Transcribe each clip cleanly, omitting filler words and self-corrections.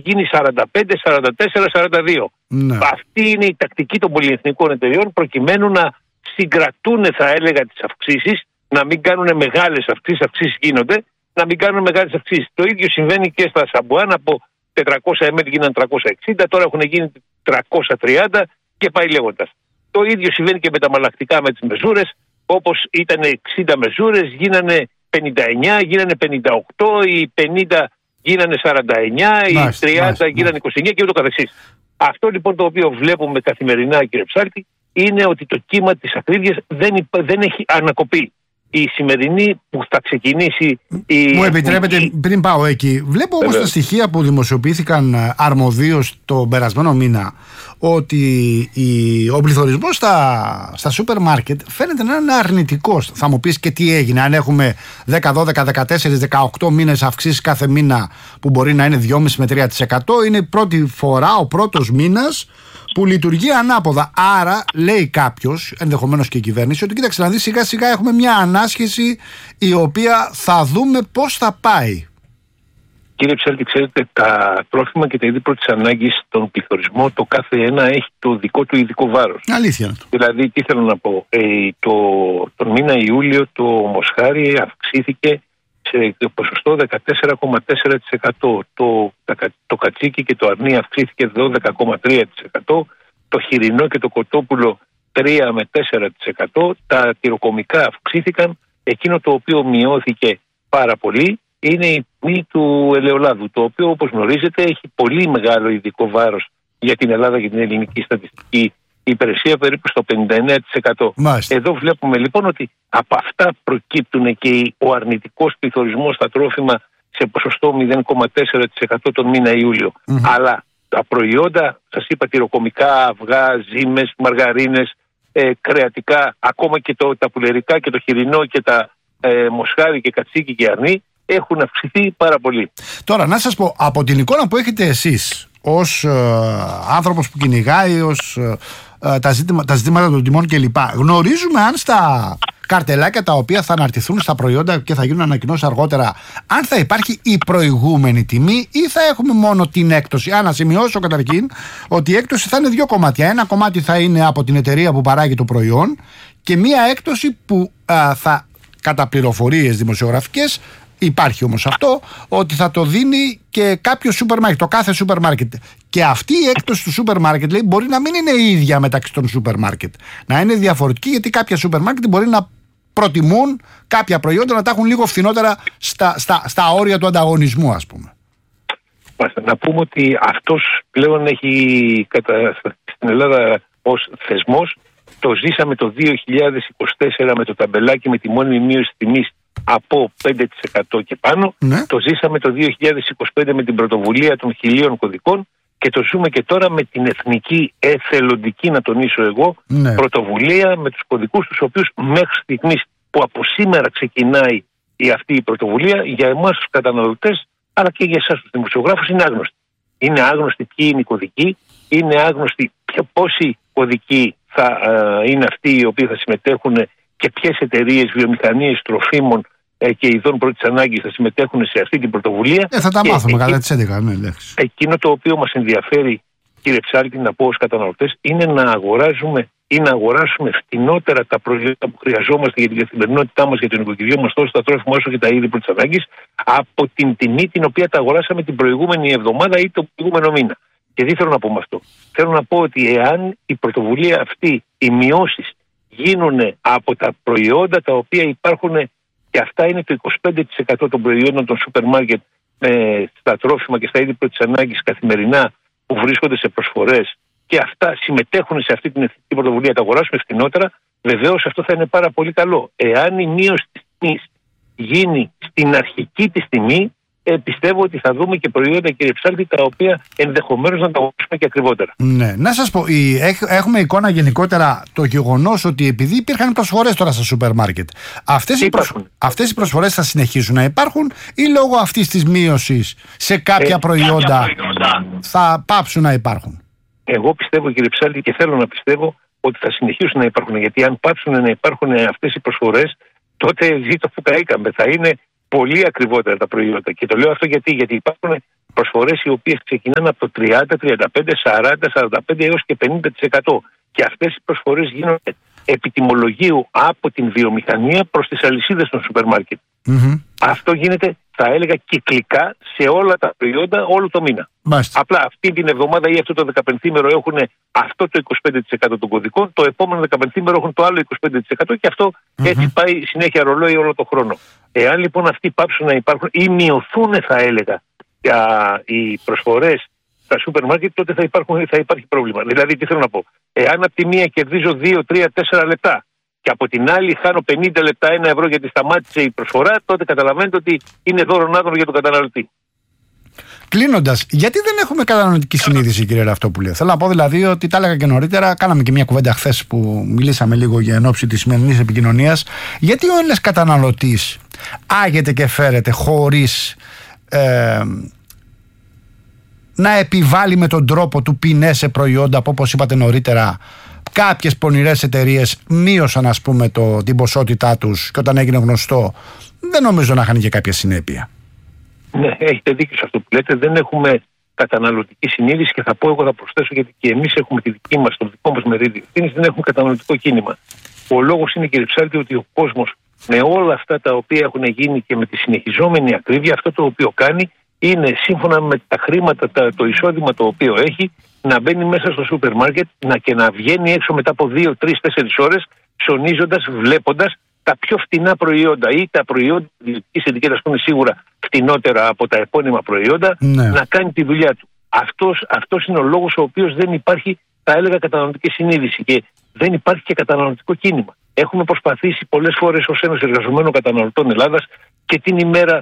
γίνει 45, 44, 42. Ναι. Αυτή είναι η τακτική των πολυεθνικών εταιριών, προκειμένου να συγκρατούν, θα έλεγα, τις αυξήσεις, να μην κάνουν μεγάλες αυξήσεις γίνονται, να μην κάνουν μεγάλες αυξήσεις. Το ίδιο συμβαίνει και στα σαμπουάν, από 400 ml γίνανε 360, τώρα έχουν γίνει 330 και πάει λέγοντας. Το ίδιο συμβαίνει και με τα μαλακτικά, με τις μεζούρες, όπως ήταν 60 μεζούρες, γίνανε 59, γίνανε 58, οι 50 γίνανε 49, οι 30 γίνανε 29 και ούτω καθεξής. Αυτό λοιπόν το οποίο βλέπουμε καθημερινά, κύριε Ψάλτη, είναι ότι το κύμα της ακρίβειας δεν έχει ανακοπεί. Η σημερινή που θα ξεκινήσει. Μου επιτρέπετε, πριν πάω εκεί, βλέπω όμως τα στοιχεία που δημοσιοποιήθηκαν αρμοδίως τον περασμένο μήνα, ότι ο πληθωρισμός στα σούπερ μάρκετ φαίνεται να είναι αρνητικός. Θα μου πεις και τι έγινε, αν έχουμε 10, 12, 14, 18 μήνες αυξήσεις κάθε μήνα που μπορεί να είναι 2,5 με 3%, είναι η πρώτη φορά, ο πρώτος μήνας που λειτουργεί ανάποδα. Άρα, λέει κάποιος, ενδεχομένως και η κυβέρνηση, ότι κοίταξε να δει, σιγά σιγά έχουμε μια ανάσχεση η οποία θα δούμε πώς θα πάει. Κύριε Ψάλτη, ξέρετε, τα τρόφιμα και τα είδη πρώτης ανάγκης, τον πληθωρισμό, το κάθε ένα έχει το δικό του ειδικό βάρος. Αλήθεια. Δηλαδή, τι θέλω να πω, τον μήνα Ιούλιο το μοσχάρι αυξήθηκε σε ποσοστό 14,4%. Το κατσίκι και το αρνί αυξήθηκε 12,3%. Το χοιρινό και το κοτόπουλο 3 με 4%. Τα τυροκομικά αυξήθηκαν. Εκείνο το οποίο μειώθηκε πάρα πολύ είναι η τιμή του ελαιολάδου, το οποίο, όπως γνωρίζετε, έχει πολύ μεγάλο ειδικό βάρος για την Ελλάδα και την ελληνική στατιστική υπηρεσία, περίπου στο 59%. Μάλιστα. Εδώ βλέπουμε λοιπόν ότι από αυτά προκύπτουν και ο αρνητικός πληθωρισμός στα τρόφιμα σε ποσοστό 0,4% τον μήνα Ιούλιο. Αλλά τα προϊόντα, σας είπα, τυροκομικά, αυγά, ζύμες, μαργαρίνες, κρεατικά, ακόμα και τα πουλερικά και το χοιρινό και τα μοσχάρι και κατσίκι και αρνί, έχουν αυξηθεί πάρα πολύ. Τώρα, να σας πω, από την εικόνα που έχετε εσείς ως άνθρωπος που κυνηγάει, ως τα ζητήματα των τιμών κλπ. Γνωρίζουμε αν στα καρτελάκια τα οποία θα αναρτηθούν στα προϊόντα και θα γίνουν ανακοινώσεις αργότερα, αν θα υπάρχει η προηγούμενη τιμή ή θα έχουμε μόνο την έκπτωση. Να σημειώσω καταρχήν ότι η έκπτωση θα είναι δύο κομμάτια. Ένα κομμάτι θα είναι από την εταιρεία που παράγει το προϊόν και μία έκπτωση που θα, κατά πληροφορίες δημοσιογραφικές, υπάρχει όμως αυτό, ότι θα το δίνει και κάποιο σούπερ μάρκετ, το κάθε σούπερ μάρκετ. Και αυτή η έκπτωση του σούπερ μάρκετ, λέει, μπορεί να μην είναι η ίδια μεταξύ των σούπερ μάρκετ. Να είναι διαφορετική, γιατί κάποια σούπερ μάρκετ μπορεί να προτιμούν κάποια προϊόντα να τα έχουν λίγο φθηνότερα στα όρια του ανταγωνισμού, ας πούμε. Να πούμε ότι αυτός πλέον έχει στην Ελλάδα ως θεσμός. Το ζήσαμε το 2024 με το ταμπελάκι με τη μόνιμη μείωση τιμής από 5% και πάνω. Ναι. Το ζήσαμε το 2025 με την πρωτοβουλία των 1.000 κωδικών και το ζούμε και τώρα με την εθνική εθελοντική, να τονίσω εγώ, πρωτοβουλία με τους κωδικούς, τους οποίους μέχρι στιγμής, που από σήμερα ξεκινάει αυτή η πρωτοβουλία, για εμάς τους καταναλωτές αλλά και για εσάς τους δημοσιογράφους είναι άγνωστη. Είναι άγνωστοι ποιοι είναι οι κωδικοί, είναι άγνωστοι πόσοι κωδικοί θα είναι αυτοί οι οποίοι θα συμμετέχουν και ποιες εταιρείες, βιομηχανίες τροφίμων και ειδών πρώτης ανάγκης θα συμμετέχουν σε αυτή την πρωτοβουλία. Θα τα μάθουμε κατά τις 11. Ναι, εκείνο το οποίο μας ενδιαφέρει, κύριε Ψάλτη, να πω ως καταναλωτές, είναι να αγοράζουμε ή να αγοράσουμε φτηνότερα τα προϊόντα που χρειαζόμαστε για την καθημερινότητά μας, για τον οικοκυριό μας, τόσο τα τρόφιμα όσο και τα είδη πρώτης ανάγκης, από την τιμή την οποία τα αγοράσαμε την προηγούμενη εβδομάδα ή το προηγούμενο μήνα. Και τι θέλω να πω με αυτό? Θέλω να πω ότι εάν η πρωτοβουλία αυτή, οι μειώσεις γίνουν από τα προϊόντα τα οποία υπάρχουν, και αυτά είναι το 25% των προϊόντων των σούπερ μάρκετ στα τρόφιμα και στα είδη πρώτης ανάγκης καθημερινά που βρίσκονται σε προσφορές, και αυτά συμμετέχουν σε αυτή την εθνική πρωτοβουλία, τα αγοράσουμε φθηνότερα, βεβαίως αυτό θα είναι πάρα πολύ καλό. Εάν η μείωση της τιμής γίνει στην αρχική της τιμή, πιστεύω ότι θα δούμε και προϊόντα, κύριε Ψάλτη, τα οποία ενδεχομένως να τα αγοράσουμε και ακριβότερα. Ναι, να σας πω, έχουμε εικόνα γενικότερα το γεγονός ότι επειδή υπήρχαν προσφορές τώρα στα σούπερ μάρκετ, αυτές οι προσφορές θα συνεχίσουν να υπάρχουν ή λόγω αυτής της μείωσης σε κάποια προϊόντα θα πάψουν να υπάρχουν? Εγώ πιστεύω, κύριε Ψάλτη, και θέλω να πιστεύω ότι θα συνεχίσουν να υπάρχουν, γιατί αν πάψουν να υπάρχουν αυτές οι προσφορές, τότε ζήτω που καήκαμε. Θα είναι πολύ ακριβότερα τα προϊόντα. Και το λέω αυτό γιατί υπάρχουν προσφορές οι οποίες ξεκινάνε από το 30, 35, 40, 45 έως και 50%. Και αυτές οι προσφορές γίνονται επί τιμολογίου από την βιομηχανία προς τις αλυσίδες των σούπερ μάρκετ. Mm-hmm. Αυτό γίνεται, θα έλεγα, κυκλικά σε όλα τα προϊόντα όλο το μήνα. Μάλιστα. Απλά αυτή την εβδομάδα ή αυτό το 15μέρο έχουν αυτό το 25% των κωδικών, το επόμενο 15μέρο έχουν το άλλο 25% και αυτό έτσι πάει συνέχεια ρολόι όλο το χρόνο. Εάν λοιπόν αυτοί πάψουν να υπάρχουν ή μειωθούν, θα έλεγα, οι προσφορές στα σούπερ μάρκετ, τότε θα υπάρχει πρόβλημα. Δηλαδή, τι θέλω να πω. Εάν από τη μία κερδίζω 2, 3, 4 λεπτά και από την άλλη χάνω 50 λεπτά, 1 ευρώ γιατί σταμάτησε η προσφορά, τότε καταλαβαίνετε ότι είναι δώρον άδωρο για τον καταναλωτή. Κλείνοντας, γιατί δεν έχουμε κατανοητική συνείδηση, κύριε Ραυτόπουλε? Θέλω να πω δηλαδή ότι τα έλεγα και νωρίτερα, κάναμε και μια κουβέντα χθες που μιλήσαμε λίγο για ενόψη της σημερινής επικοινωνίας. Γιατί ο Έλληνας καταναλωτής άγεται και φέρεται χωρίς να επιβάλλει με τον τρόπο του ποινές σε προϊόντα που, όπως είπατε νωρίτερα, κάποιες πονηρές εταιρείες μείωσαν, ας πούμε, την ποσότητά τους και όταν έγινε γνωστό δεν νομίζω να είχαν και κάποια συνέπεια. Ναι, έχετε δίκιο σε αυτό που λέτε. Δεν έχουμε καταναλωτική συνείδηση και θα προσθέσω, γιατί και εμείς έχουμε τη δική μας, το δικό μας μερίδιο ευθύνης, δεν έχουμε καταναλωτικό κίνημα. Ο λόγος είναι, κύριε Ψάλτη, ότι ο κόσμος με όλα αυτά τα οποία έχουν γίνει και με τη συνεχιζόμενη ακρίβεια, αυτό το οποίο κάνει είναι σύμφωνα με τα χρήματα, το εισόδημα το οποίο έχει, να μπαίνει μέσα στο σούπερ μάρκετ και να βγαίνει έξω μετά από 2, 3, 4 ώρες, ψωνίζοντας, βλέποντας τα πιο φτηνά προϊόντα ή τα προϊόντα ιδιωτικής ετικέτας που είναι σίγουρα φτηνότερα από τα επώνυμα προϊόντα, ναι, να κάνει τη δουλειά του. Αυτός είναι ο λόγος ο οποίος δεν υπάρχει, θα έλεγα, καταναλωτική συνείδηση και δεν υπάρχει και καταναλωτικό κίνημα. Έχουμε προσπαθήσει πολλές φορές ως Ένωση Εργαζομένων Καταναλωτών Ελλάδας και την ημέρα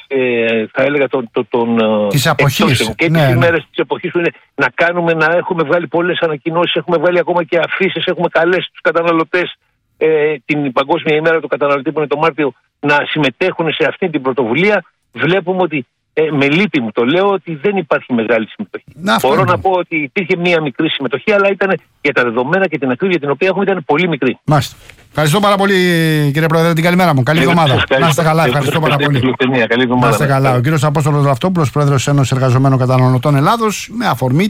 θα έλεγα της αποχής και τις ημέρες της εποχής που είναι να έχουμε βγάλει πολλές ανακοινώσεις, έχουμε βγάλει ακόμα και αφήσεις, έχουμε καλέσει τους καταναλωτές την Παγκόσμια ημέρα του καταναλωτή που είναι το Μάρτιο να συμμετέχουν σε αυτή την πρωτοβουλία. Βλέπουμε ότι με λύπη μου το λέω ότι δεν υπάρχει μεγάλη συμμετοχή. Μπορώ να πω ότι υπήρχε μία μικρή συμμετοχή, αλλά ήταν για τα δεδομένα και την ακρίβεια την οποία έχουμε ήταν πολύ μικρή. Μάλιστα. Ευχαριστώ πάρα πολύ, κύριε Πρόεδρε. Την καλημέρα μου. Καλή εβδομάδα. Να είστε καλά. Ευχαριστώ πάρα πολύ. Να είστε καλά. Ο κύριος Απόστολος Ραυτόπουλος, Πρόεδρος της Ένωσης Εργαζομένων Καταναλωτών Ελλάδος, με αφορμή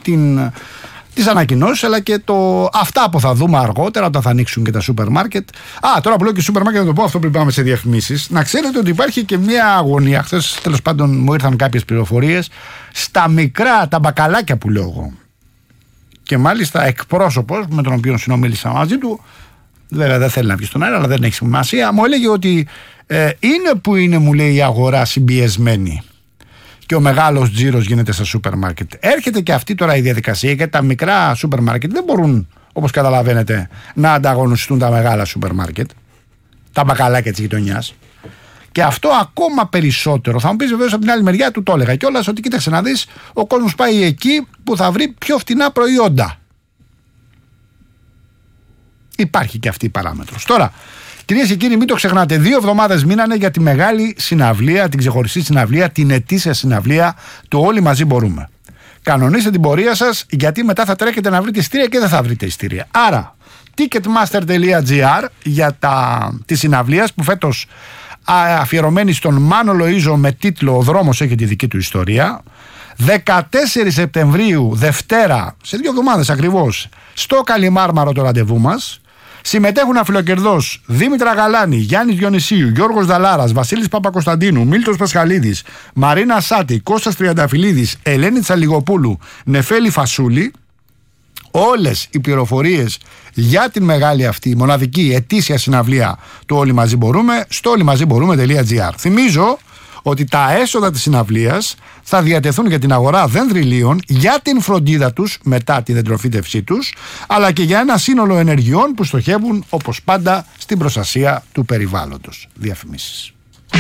τις ανακοινώσεις, αλλά και αυτά που θα δούμε αργότερα όταν θα ανοίξουν και τα σούπερ μάρκετ. Τώρα που λέω και σούπερ μάρκετ, να το πω αυτό πριν πάμε σε διαφημίσεις. Να ξέρετε ότι υπάρχει και μια αγωνία. Χθες, τέλος πάντων, μου ήρθαν κάποιες πληροφορίες στα μικρά, τα μπακαλάκια που λέω εγώ. Και μάλιστα εκπρόσωπος με τον οποίο συνομίλησα μαζί του, βέβαια δεν θέλει να βγει στον αέρα, αλλά δεν έχει σημασία, μου έλεγε ότι είναι που είναι, μου λέει, η αγορά συμπιεσμένη και ο μεγάλος τζίρος γίνεται στα σούπερ μάρκετ. Έρχεται και αυτή τώρα η διαδικασία, γιατί τα μικρά σούπερ μάρκετ δεν μπορούν, όπως καταλαβαίνετε, να ανταγωνιστούν τα μεγάλα σούπερ μάρκετ, τα μπακαλάκια της γειτονιάς. Και αυτό ακόμα περισσότερο. Θα μου πεις βεβαίως από την άλλη μεριά, του το έλεγα κιόλας, ότι κοίταξε να δεις, ο κόσμος πάει εκεί που θα βρει πιο φτηνά προϊόντα. Υπάρχει και αυτή η παράμετρος. Τώρα, κυρίες και κύριοι, μην το ξεχνάτε, 2 εβδομάδες μείνανε για τη μεγάλη συναυλία, την ξεχωριστή συναυλία, την ετήσια συναυλία του Όλοι Μαζί Μπορούμε. Κανονίστε την πορεία σας, γιατί μετά θα τρέχετε να βρείτε ειστήρια και δεν θα βρείτε ειστήρια. Άρα, ticketmaster.gr για τη συναυλία που φέτος αφιερωμένη στον Μάνο Λοΐζο με τίτλο «Ο δρόμος έχει τη δική του ιστορία». 14 Σεπτεμβρίου, Δευτέρα, σε 2 εβδομάδες ακριβώς, στο Καλιμάρμαρο το ραντεβού μας. Συμμετέχουν αφιλοκερδός Δήμητρα Γαλάνη, Γιάννης Διονυσίου, Γιώργος Δαλάρας, Βασίλης Παπακοσταντίνου, Μίλτος Πασχαλίδης, Μαρίνα Σάτη, Κώστας Τριανταφυλλίδης, Ελένη Τσαλιγοπούλου, Νεφέλη Φασούλη. Όλες οι πληροφορίες για την μεγάλη αυτή μοναδική ετήσια συναυλία του Όλοι Μαζί Μπορούμε στο όλημαζιμπορούμε.gr. Θυμίζω ότι τα έσοδα της συναυλίας θα διατεθούν για την αγορά δενδριλίων, για την φροντίδα τους μετά τη δεντροφύτευσή τους, αλλά και για ένα σύνολο ενεργειών που στοχεύουν όπως πάντα στην προστασία του περιβάλλοντος. Διαφημίσεις.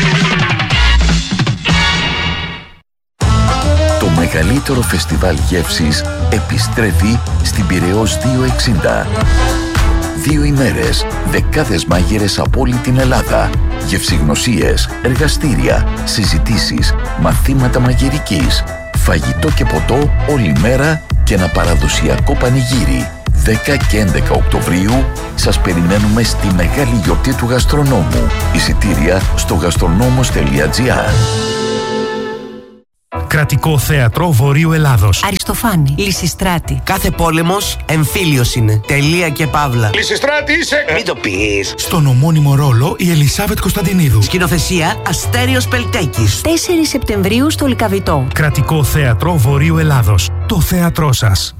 Το μεγαλύτερο φεστιβάλ γεύσης επιστρέφει στην Πειραιώς 260. 2 ημέρες, δεκάδες μάγειρες από όλη την Ελλάδα, γευσηγνωσίες, εργαστήρια, συζητήσεις, μαθήματα μαγειρικής, φαγητό και ποτό όλη μέρα και ένα παραδοσιακό πανηγύρι. 10 και 11 Οκτωβρίου σας περιμένουμε στη μεγάλη γιορτή του γαστρονόμου. Εισιτήρια στο gastronомos.gr. Κρατικό Θέατρο Βορείου Ελλάδος. Αριστοφάνη. Λυσιστράτη. Κάθε πόλεμος εμφύλιος είναι. Τελεία και παύλα. Λυσιστράτη είσαι! Μην το πεις. Στον ομώνυμο ρόλο η Ελισάβετ Κωνσταντινίδου. Σκηνοθεσία Αστέριος Πελτέκης. 4 Σεπτεμβρίου στο Λυκαβητό. Κρατικό Θέατρο Βορείου Ελλάδος. Το θέατρό σας.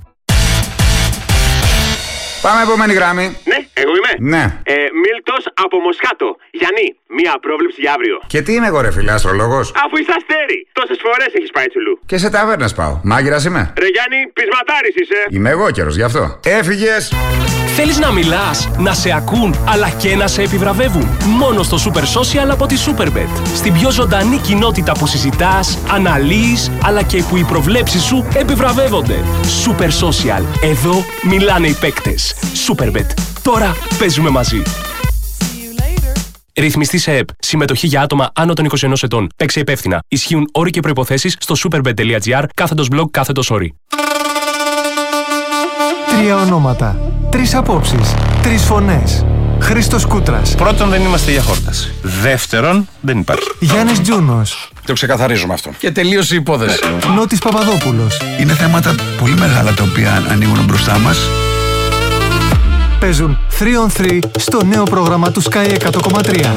Πάμε επόμενη γράμμη. Ναι, εγώ είμαι. Ναι. Μίλτος από Μοσχάτο. Γιάννη, μία πρόβλεψη για αύριο. Και τι είμαι εγώ, ρε φίλε, αστρολόγος? Αφού είσαι αστέρι, τόσες φορές έχεις πάει τσουλού. Και σε ταβέρνες πάω. Μάγειρας είμαι. Ρε Γιάννη, πεισματάρης είσαι. Είμαι εγώ καιρος γι' αυτό. Έφυγες. Θέλεις να μιλάς, να σε ακούν, αλλά και να σε επιβραβεύουν. Μόνο στο Super Social από τη Superbet. Στην πιο ζωντανή κοινότητα που συζητάς, αναλύεις, αλλά και που οι προβλέψεις σου επιβραβεύονται. Super Social. Εδώ μιλάνε οι παίκτες. Superbet. Τώρα παίζουμε μαζί. Ρυθμιστή σε ΕΠ. Συμμετοχή για άτομα άνω των 21 ετών. Παίξε υπεύθυνα. Ισχύουν όροι και προϋποθέσεις στο superbet.gr/blog/όροι. 3 ονόματα, 3 απόψεις, 3 φωνές. Χρήστος Κούτρας. Πρώτον, δεν είμαστε για χόρταση. Δεύτερον, δεν υπάρχει. Γιάννης Τζούνος. Το ξεκαθαρίζουμε αυτό. Και τελείωσε η υπόθεση. Νότης Παπαδόπουλος. Είναι θέματα πολύ μεγάλα τα οποία ανοίγουν μπροστά μας. Παίζουν 3 on 3 στο νέο πρόγραμμα του Sky 100,3.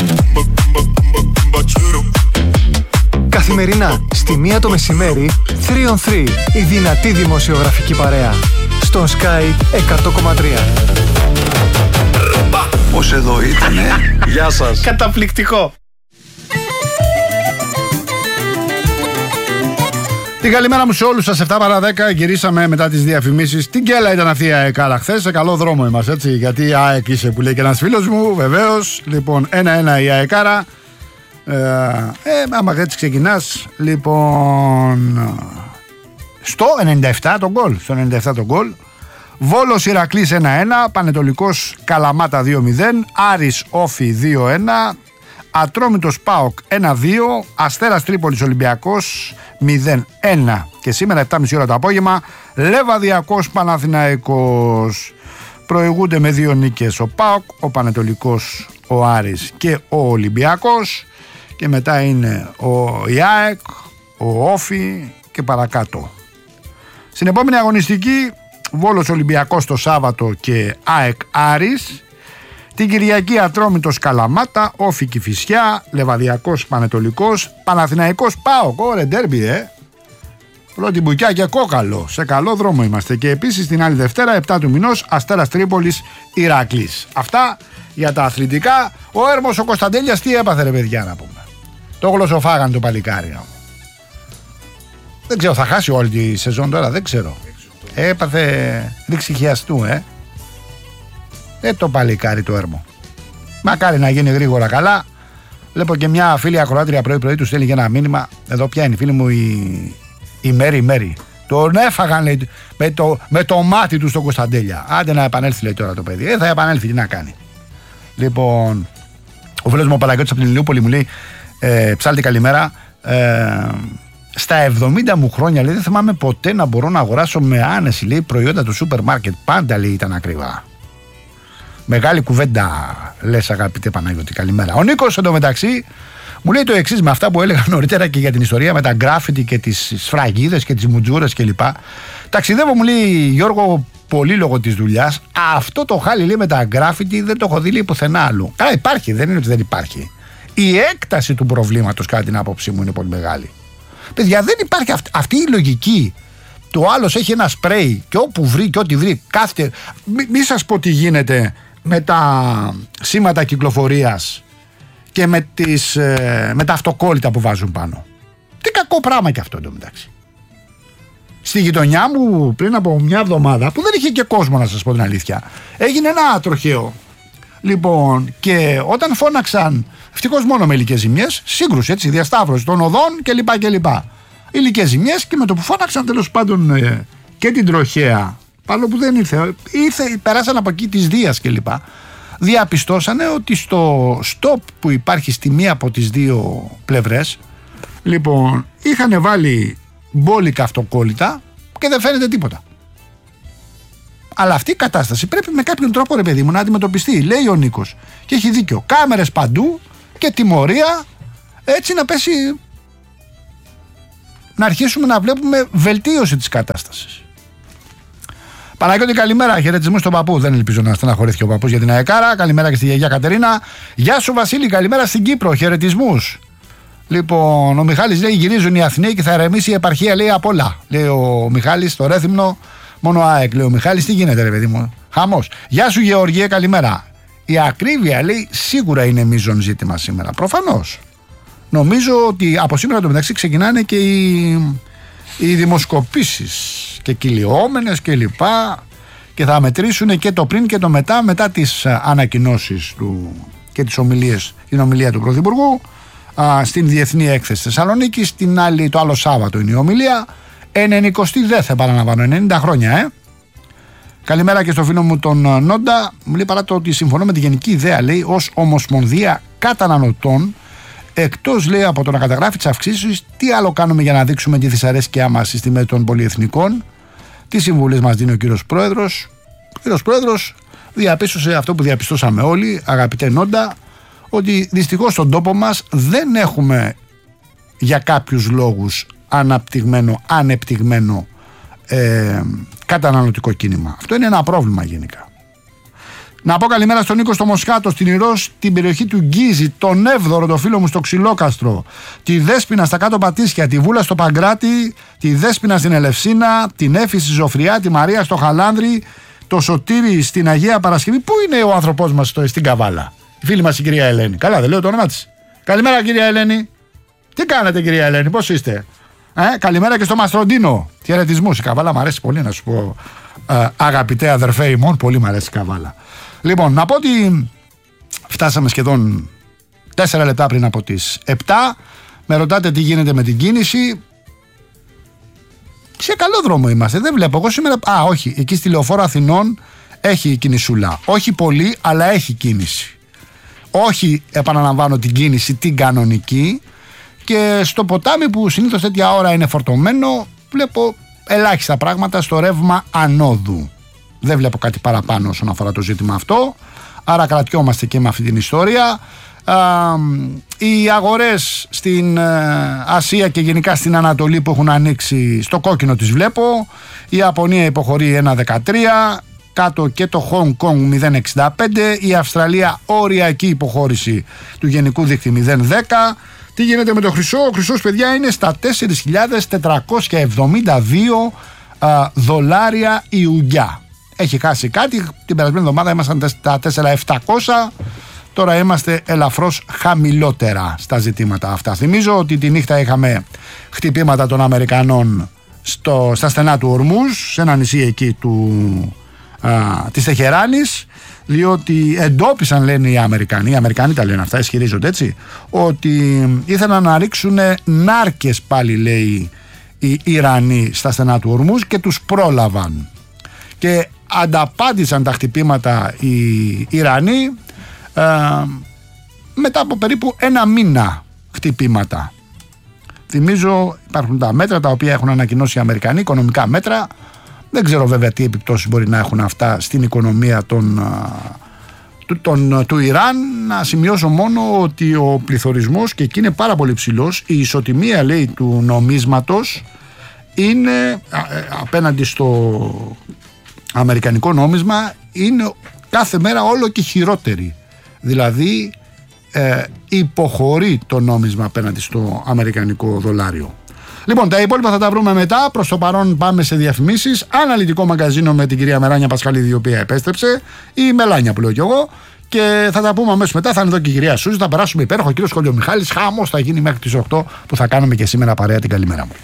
Καθημερινά στη 1 το μεσημέρι, 3 on 3, η δυνατή δημοσιογραφική παρέα. Στο Sky 100,3. Πώς εδώ ήτανε. Γεια σας. Καταπληκτικό. Την καλημέρα μου σε όλους σας. 7 παρά 10 γυρίσαμε μετά τις διαφημίσεις. Την κέλα ήταν αυτή η ΑΕΚΑΡΑ χθες. Σε καλό δρόμο είμαστε, έτσι. Γιατί ΑΕΚ είσαι που λέει και ένας φίλος μου, βεβαίως. Λοιπόν, 1-1 η ΑΕΚΑΡΑ. Άμα έτσι ξεκινάς. Λοιπόν, στο 97 τον γκολ. Στο 97 τον γκολ. Βόλος Ηρακλής 1-1. Πανετολικός Καλαμάτα 2-0. Άρης Όφι 2-1. Ατρόμητος ΠΑΟΚ 1-2. Αστέρας Τρίπολης Ολυμπιακός 0-1. Και σήμερα 7.30 ώρα το απόγευμα Λεβαδιακός Παναθηναϊκός. Προηγούνται με 2 νίκες ο ΠΑΟΚ, ο Πανετολικός, ο Άρης και ο Ολυμπιακός. Και μετά είναι ο ΙΑΕΚ, ο Όφι και παρακάτω. Στην επόμενη αγωνιστική Βόλος Ολυμπιακός το Σάββατο και ΑΕΚ Άρης. Την Κυριακή Ατρόμητος Καλαμάτα, Όφι Κηφισιά, Λεβαδιακός Πανετολικός, Παναθηναϊκός ΠΑΟΚ. Ωρε ντέρμπι, πρώτη μπουκιά και κόκαλο. Σε καλό δρόμο είμαστε. Και επίσης την άλλη Δευτέρα, 7 του μηνός, Αστέρας Τρίπολης Ηρακλής. Αυτά για τα αθλητικά. Ο Έρμος ο Κωνσταντέλιας τι έπαθε, ρε παιδιά, να πούμε. Το γλωσσοφάγαν το παλικάρι. Δεν ξέρω, θα χάσει όλη τη σεζόν τώρα, δεν ξέρω. Έπαθε ρήξη χιαστού, το παλικάρι το Έρμο. Μακάρι να γίνει γρήγορα καλά. Βλέπω και μια φίλη ακροάτρια πρωί-πρωί του στέλνει και ένα μήνυμα. Εδώ πια είναι η φίλη μου η Μέρη. Τον έφαγαν, λέει, με το μάτι του στον Κωνσταντέλια. Άντε να επανέλθει, λέει, τώρα το παιδί. Θα επανέλθει, τι να κάνει. Λοιπόν, ο φίλος μου ο Παλαγιώτης από την Ηλιούπολη μου λέει, ψάλτη καλημέρα. Στα 70 μου χρόνια, λέει, δεν θυμάμαι ποτέ να μπορώ να αγοράσω με άνεση, λέει, προϊόντα του σούπερ μάρκετ. Πάντα, λέει, ήταν ακριβά. Μεγάλη κουβέντα, λες, αγαπητέ Παναγιώτη, καλημέρα. Ο Νίκος εντωμεταξύ μου λέει το εξής, με αυτά που έλεγα νωρίτερα και για την ιστορία με τα γκράφιτι και τις σφραγίδες και τις μουτζούρες κλπ. Ταξιδεύω, μου λέει, Γιώργο, πολύ λόγω της δουλειάς. Αυτό το χάλι, λέει, με τα γκράφιτι δεν το έχω δει, λέει, πουθενά άλλου. Καλά, υπάρχει, δεν είναι ότι δεν υπάρχει. Η έκταση του προβλήματος, κατά την άποψή μου, είναι πολύ μεγάλη. Παιδιά, δεν υπάρχει αυτή η λογική. Το άλλος έχει ένα σπρέι και όπου βρει και ό,τι βρει κάθεται. Μη σας πω τι γίνεται με τα σήματα κυκλοφορίας και με τα αυτοκόλλητα που βάζουν πάνω. Τι κακό πράγμα και αυτό εντωμεταξύ. Στη γειτονιά μου πριν από μια εβδομάδα, που δεν είχε και κόσμο, να σας πω την αλήθεια, έγινε ένα τροχαίο. Λοιπόν, και όταν φώναξαν, ευτυχώς μόνο με υλικές ζημιές, σύγκρουση, έτσι, διασταύρωση των οδών κλπ. Υλικές ζημιές, και με το που φώναξαν τέλος πάντων και την τροχαία, παρόλο που δεν ήρθε, περάσαν από εκεί της Δίας κλπ. Διαπιστώσανε ότι στο στόπ που υπάρχει στη μία από τις δύο πλευρές, λοιπόν, είχαν βάλει μπόλικα αυτοκόλλητα και δεν φαίνεται τίποτα. Αλλά αυτή η κατάσταση πρέπει με κάποιον τρόπο, ρε παιδί μου, να αντιμετωπιστεί, λέει ο Νίκος. Και έχει δίκιο. Κάμερες παντού και τιμωρία, έτσι να πέσει να αρχίσουμε να βλέπουμε βελτίωση της κατάστασης. Παναγιώτη, καλημέρα. Χαιρετισμούς στον παππού. Δεν ελπίζω να στεναχωρήθηκε ο παππούς για την αεκάρα. Καλημέρα και στη γιαγιά Κατερίνα. Γεια σου, Βασίλη. Καλημέρα στην Κύπρο. Χαιρετισμούς. Λοιπόν, ο Μιχάλης λέει: γυρίζουν οι Αθηναίοι και θα ηρεμήσει η επαρχία, λέει, απ' όλα. Λέει ο Μιχάλης στο Ρέθυμνο. Μόνο ΑΕΚ, λέει ο Μιχάλης. Τι γίνεται, ρε παιδί μου? Χαμός. Γεια σου, Γεωργία. Καλημέρα. Η ακρίβεια, λέει, σίγουρα είναι μείζον ζήτημα σήμερα. Προφανώς. Νομίζω ότι από σήμερα το μεταξύ ξεκινάνε και οι δημοσκοπήσεις και κυλιόμενες και λοιπά, και θα μετρήσουν και το πριν και το μετά τις ανακοινώσεις του και τις ομιλίες, την ομιλία του Πρωθυπουργού στην Διεθνή Έκθεση Θεσσαλονίκης. Το άλλο Σάββατο είναι η ομιλία. 90 δεν θα επαναλαμβάνω, 90 χρόνια, Καλημέρα και στο φίλο μου τον Νόντα. Μου λέει, παρά το ότι συμφωνώ με τη γενική ιδέα, λέει, ως Ομοσπονδία Καταναλωτών, εκτός, λέει, από το να καταγράφει τις αυξήσεις, τι άλλο κάνουμε για να δείξουμε τη δυσαρέσκειά μας στη τιμή των πολυεθνικών? Τι συμβουλές μας δίνει ο κύριος Πρόεδρος? Ο κύριος Πρόεδρος διαπίστωσε αυτό που διαπιστώσαμε όλοι, αγαπητέ Νόντα, ότι δυστυχώς στον τόπο μας δεν έχουμε για κάποιους λόγους ανεπτυγμένο καταναλωτικό κίνημα. Αυτό είναι ένα πρόβλημα γενικά. Να πω καλημέρα στον Νίκο στο Μοσχάτο, στην Ηρώς, την περιοχή του Γκίζη, τον Εύδωρο, το φίλο μου στο Ξυλόκαστρο, τη Δέσποινα στα Κάτω Πατήσια, τη Βούλα στο Παγκράτη, τη Δέσποινα στην Ελευσίνα, την Έφη στη Ζωφριά, τη Μαρία στο Χαλάνδρη, το Σωτήρι στην Αγία Παρασκευή. Πού είναι ο άνθρωπός μας στην Καβάλα? Η φίλη μας η κυρία Ελένη. Καλά, δεν λέω το όνομά της? Καλημέρα, κυρία Ελένη. Τι κάνετε, κυρία Ελένη, πώς είστε? Καλημέρα και στο Μαστροντίνο. Χαιρετισμούς. Η Καβάλα μου αρέσει πολύ, να σου πω, αγαπητέ αδερφέ ημών, πολύ μου αρέσει η Καβάλα. Λοιπόν, να πω ότι φτάσαμε σχεδόν 4 λεπτά πριν από τις 7. Με ρωτάτε τι γίνεται με την κίνηση. Σε καλό δρόμο είμαστε, δεν βλέπω. Εγώ σήμερα. Όχι, εκεί στη Λεωφόρο Αθηνών έχει κινησούλα. Όχι πολύ, αλλά έχει κίνηση. Όχι, επαναλαμβάνω, την κίνηση την κανονική. Και στο ποτάμι που συνήθως τέτοια ώρα είναι φορτωμένο, βλέπω ελάχιστα πράγματα στο ρεύμα ανόδου. Δεν βλέπω κάτι παραπάνω όσον αφορά το ζήτημα αυτό. Άρα κρατιόμαστε και με αυτή την ιστορία. Οι αγορές στην Ασία και γενικά στην Ανατολή που έχουν ανοίξει, στο κόκκινο τις βλέπω. Η Ιαπωνία υποχωρεί 1,13. Κάτω και το Hong Kong 0,65. Η Αυστραλία οριακή υποχώρηση του γενικού δείκτη 0,10. Τι γίνεται με το χρυσό? Ο χρυσός, παιδιά, είναι στα 4.472 δολάρια η ουγγιά. Έχει χάσει κάτι. Την περασμένη εβδομάδα ήμασταν στα 4.700. Τώρα είμαστε ελαφρώς χαμηλότερα στα ζητήματα αυτά. Θυμίζω ότι τη νύχτα είχαμε χτυπήματα των Αμερικανών στα στενά του Ορμούζ, σε ένα νησί εκεί της Τεχεράνης, διότι εντόπισαν, λένε οι Αμερικανοί τα λένε αυτά, ισχυρίζονται έτσι, ότι ήθελαν να ρίξουν νάρκες πάλι, λέει, οι Ιρανοί στα στενά του Ορμούζ και τους πρόλαβαν. Και ανταπάντησαν τα χτυπήματα οι Ιρανοί μετά από περίπου 1 μήνα χτυπήματα. Θυμίζω, υπάρχουν τα μέτρα τα οποία έχουν ανακοινώσει οι Αμερικανοί, οικονομικά μέτρα. Δεν ξέρω βέβαια τι επιπτώσεις μπορεί να έχουν αυτά στην οικονομία του Ιράν. Να σημειώσω μόνο ότι ο πληθωρισμός και εκεί είναι πάρα πολύ ψηλός. Η ισοτιμία, λέει, του νομίσματος είναι απέναντι στο αμερικανικό νόμισμα, είναι κάθε μέρα όλο και χειρότερη. Δηλαδή υποχωρεί το νόμισμα απέναντι στο αμερικανικό δολάριο. Λοιπόν, τα υπόλοιπα θα τα βρούμε μετά. Προς το παρόν πάμε σε διαφημίσεις. Αναλυτικό μαγκαζίνο με την κυρία Μελάνια Πασχαλίδη, η οποία επέστρεψε. Η Μελάνια που λέω κι εγώ. Και θα τα πούμε αμέσως μετά. Θα είναι εδώ και η κυρία Σούζη. Θα περάσουμε υπέροχο. Ο κύριος Κολιομιχάλης. Χαμός θα γίνει μέχρι τις 8 που θα κάνουμε και σήμερα παρέα την καλημέρα μου.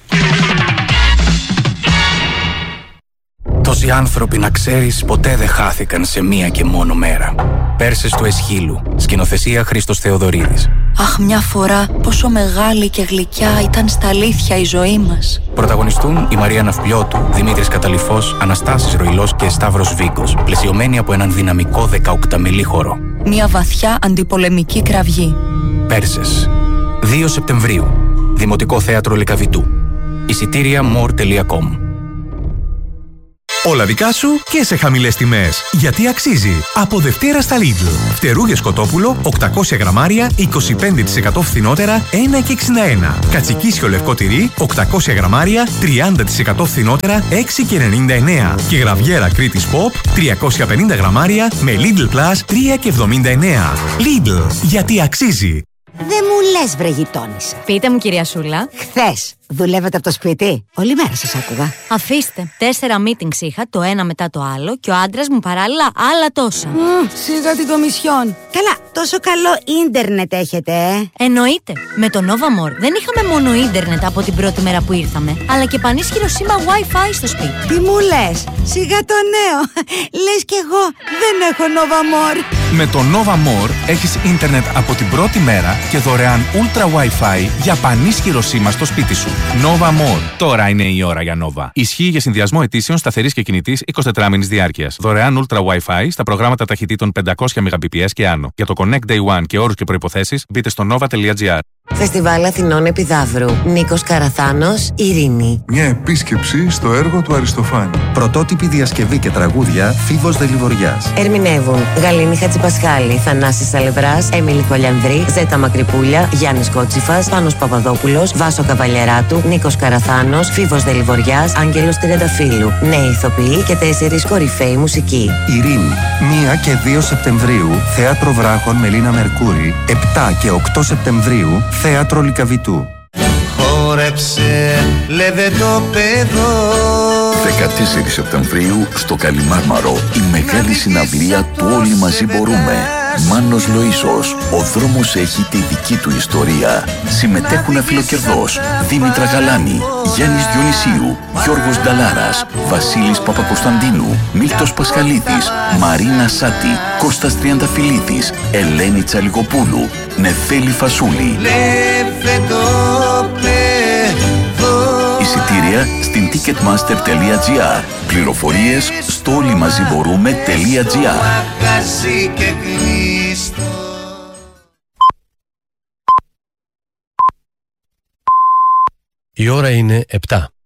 Τόσοι άνθρωποι, να ξέρεις, ποτέ δεν χάθηκαν σε μία και μόνο μέρα. Πέρσες του Εσχύλου. Σκηνοθεσία Χρήστος Θεοδωρίδης. Αχ, μια φορά πόσο μεγάλη και γλυκιά ήταν στα αλήθεια η ζωή μας. Πρωταγωνιστούν η Μαρία Ναυπλιώτου, Δημήτρης Καταλυφός, Αναστάσης Ροϊλός και Σταύρος Βίκος, πλαισιωμένοι από έναν δυναμικό 18μηλή χορό. Μια βαθιά αντιπολεμική κραυγή. Πέρσες. 2 Σεπτεμβρίου. Δημοτικό Θέατρο Λυκαβητού. Εισιτήρια more.com. Όλα δικά σου και σε χαμηλές τιμές. Γιατί αξίζει. Από Δευτέρα στα Lidl. Φτερούγες κοτόπουλο 800 γραμμάρια 25% φθηνότερα 1,61. Κατσικίσιο λευκό τυρί 800 γραμμάρια 30% φθηνότερα 6,99. Και γραβιέρα Κρήτης Pop 350 γραμμάρια με Lidl Plus 3,79. Lidl. Γιατί αξίζει. Δεν μου λες, βρε γειτόνισσα. Πείτε μου, κυρία Σούλα. Χθες δουλεύετε από το σπίτι. Όλη μέρα σας άκουγα. Αφήστε. 4 meetings είχα, το ένα μετά το άλλο, και ο άντρας μου παράλληλα άλλα τόσα. Σιγά την κομισιόν. Καλά, τόσο καλό ίντερνετ έχετε, Εννοείται. Με το Nova More δεν είχαμε μόνο ίντερνετ από την πρώτη μέρα που ήρθαμε, αλλά και πανίσχυρο σήμα Wi-Fi στο σπίτι. Τι μου λες, σιγά το νέο. Λες κι εγώ δεν έχω Nova More. Με το Nova More έχεις ίντερνετ από την πρώτη μέρα και δωρεάν Ultra Wi-Fi για πανίσχυρο σήμα στο σπίτι σου. Nova More. Τώρα είναι η ώρα για Nova. Ισχύει για συνδυασμό ετήσεων σταθερής και κινητής 24 μήνης διάρκειας. Δωρεάν Ultra Wi-Fi στα προγράμματα ταχυτήτων 500 Mbps και άνω. Για το Connect Day One και όρους και προϋποθέσεις μπείτε στο nova.gr. Φεστιβάλ Αθηνών Επιδαύρου. Νίκος Καραθάνος, Ειρήνη. Μια επίσκεψη στο έργο του Αριστοφάνη. Πρωτότυπη διασκευή και τραγούδια Φίβος Δελιβοριάς. Ερμηνεύουν Γαλήνη Χατζηπασχάλη, Θανάσης Αλευράς, Έμιλη Χολιανδρή, Ζέτα Μακρυπούλια, Γιάννης Κότσιφας, Πάνος Παπαδόπουλος, Βάσο Καβαλιεράτου, Νίκος Καραθάνος, Φίβος Δελιβοριάς, Άγγελος Τριανταφύλου. Νέοι ηθοποιοί και 4 κορυφαίοι μουσικοί. Ειρήνη. 1 και 2 Σεπτεμβρίου, Θέατρο Βράχων Μελίνα Μερκούρη. 7 και 8 Σεπτεμβρίου, Θέατρο Λυκαβητού. Χόρεψε λεβετόπεδο. 14 Σεπτεμβρίου στο Καλιμάρμαρο η μεγάλη συναυλία του Όλοι Μαζί Μπορούμε. Μάνος Λοΐσος, ο δρόμος έχει τη δική του ιστορία. Συμμετέχουν Αφιλοκερδός, Δήμητρα Γαλάνη, Γιάννης Διονυσίου, Γιώργος Νταλάρας, Βασίλης Παπακοσταντίνου, Μίλτος Πασχαλίδης, Μαρίνα Σάτη, Κώστας Τριανταφυλλίδης, Ελένη Τσαλιγοπούλου, Νεφέλη Φασούλη. Εισιτήρια στην ticketmaster.gr. Πληροφορίες στο όλοιμαζιμπορούμε.gr. Η ώρα είναι 7.